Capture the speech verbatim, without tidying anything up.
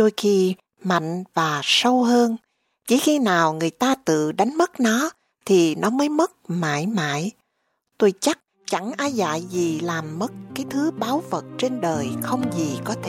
đôi khi mạnh và sâu hơn. Chỉ khi nào người ta tự đánh mất nó thì nó mới mất mãi mãi. Tôi chắc chẳng ai dạy gì làm mất cái thứ báu vật trên đời không gì có thể